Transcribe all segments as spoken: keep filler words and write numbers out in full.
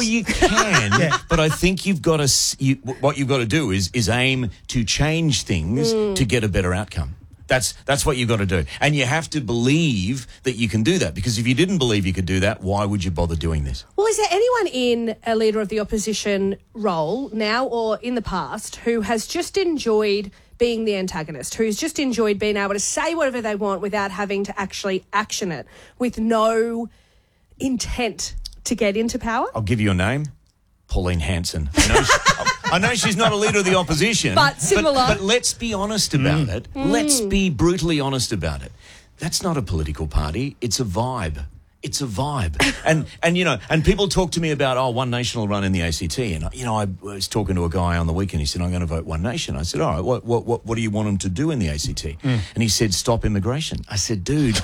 you can, Yeah. but I think you've got to. You, what you've got to do is is aim to change things Mm. to get a better outcome. That's that's what you've got to do, and you have to believe that you can do that. Because if you didn't believe you could do that, why would you bother doing this? Well, is there anyone in a Leader of the Opposition role now or in the past who has just enjoyed being the antagonist, who's just enjoyed being able to say whatever they want without having to actually action it, with no intent to get into power? I'll give you a name, Pauline Hanson. I know, she, I know she's not a leader of the opposition, But similar. But, but let's be honest about it. Let's be brutally honest about it. That's not a political party. It's a vibe. It's a vibe. And, and you know, and people talk to me about, oh, One Nation will run in the A C T. And, you know, I was talking to a guy on the weekend. He said, I'm going to vote One Nation. I said, all right, what, what, what, what do you want them to do in the A C T? Mm. And he said, stop immigration. I said, dude...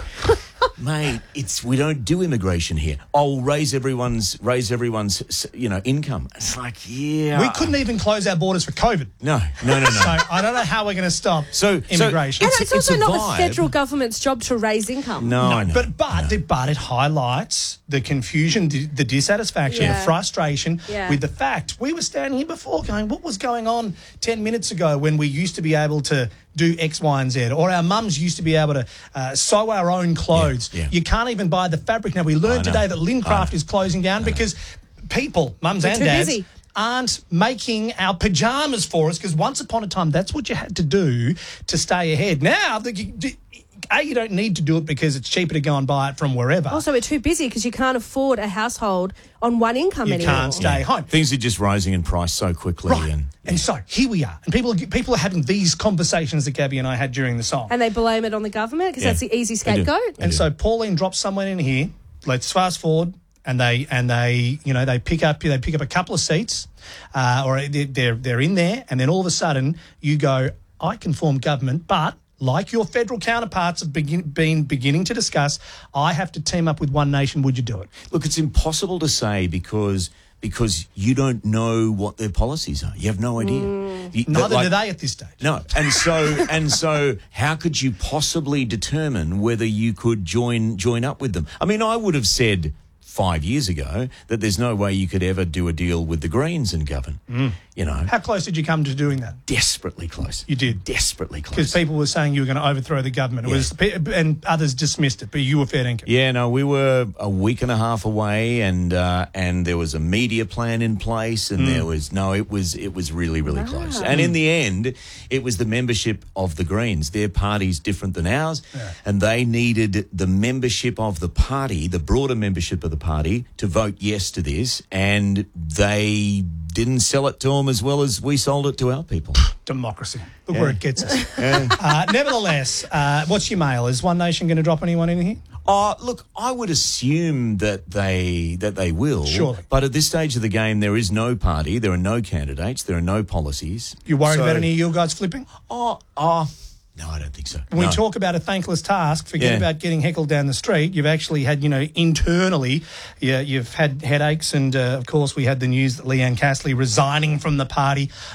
Mate, it's we don't do immigration here. Oh, we'll raise everyone's raise everyone's you know income. It's like yeah, We couldn't even close our borders for COVID. No, no, no, no. So I don't know how we're going to stop So- so immigration. And It's- it's, also it's a not vibe. the federal government's job to raise income. no, I know. But but, but it highlights the confusion, the, the dissatisfaction, Yeah. the frustration Yeah. with the fact we were standing here before going, what was going on ten minutes ago when we used to be able to do X, Y, and Z, or our mums used to be able to uh, sew our own clothes. Yeah, yeah. You can't even buy the fabric now. We learned I know. today that I Lincraft know. is closing down because people, mums They're and too dads, busy. aren't making our pyjamas for us because once upon a time that's what you had to do to stay ahead. Now, the, you, A, you don't need to do it because it's cheaper to go and buy it from wherever. Also, we're too busy because you can't afford a household on one income you anymore. can't stay home. Things are just rising in price so quickly, Right. and And so here we are. And people, people are having these conversations that Gabby and I had during the song. And they blame it on the government because Yeah. that's the easy They do. scapegoat. They And do. so Pauline drops someone in here. Let's fast forward, and they and they you know they pick up they pick up a couple of seats, uh, or they're they're in there, and then all of a sudden you go, I can form government, but like your federal counterparts have begin, been beginning to discuss, I have to team up with One Nation. Would you do it? look, it's impossible to say because because you don't know what their policies are. You have no idea. You- Neither like- do they at this stage. No, and so and so, how could you possibly determine whether you could join join up with them? I mean, I would have said five years ago that there's no way you could ever do a deal with the Greens and govern. You know, How close did you come to doing that? desperately close. You did. Desperately close. Because people were saying you were going to overthrow the government. It Yeah. was, and others dismissed it, but you were fair dinkum. Yeah, no, we were a week and a half away, and uh, and there was a media plan in place, and there was no, it was it was really really close. And in the end, it was the membership of the Greens. Their party's different than ours, and they needed the membership of the party, the broader membership of the party, to vote yes to this, and they didn't sell it to them as well as we sold it to our people. Democracy. Look where it gets us. uh, nevertheless, uh, what's your mail? Is One Nation going to drop anyone in here? Uh, look, I would assume that they that they will. Surely. But at this stage of the game, there is no party, there are no candidates, there are no policies. You worried So- about any of your guys flipping? Oh, oh, no, I don't think so. When No. we talk about a thankless task, forget Yeah. about getting heckled down the street. You've actually had, you know, internally, yeah, you've had headaches. And, uh, of course, we had the news that Leanne Castley resigning from the party